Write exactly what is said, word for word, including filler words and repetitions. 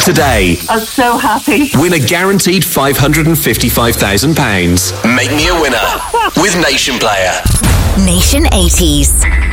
today. I'm so happy. Win a guaranteed five hundred fifty-five thousand pounds. Make me a winner with Nation Player. Nation eighties.